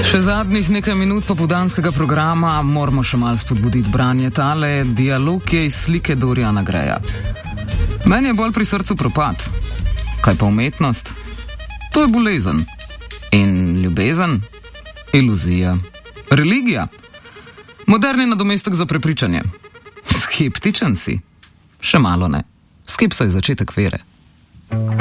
Še zadnjih nekaj minut popoldanskega programa moramo še malo spodbuditi branje. Tale dialog je iz slike Doriana Graya. Meni je bolj pri srcu propad. Kaj pa umetnost? To je bolezen. In ljubezen? Iluzija. Religija? Moderni nadomestek za prepričanje. Skeptičen si? Še malo ne. Skepsa je začetek vere.